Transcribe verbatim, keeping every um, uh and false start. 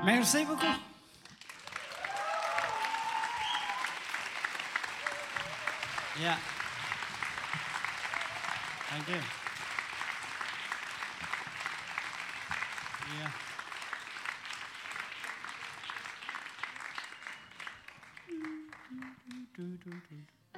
Merci beaucoup. Yeah. Thank you. Yeah. Do, do, do, do.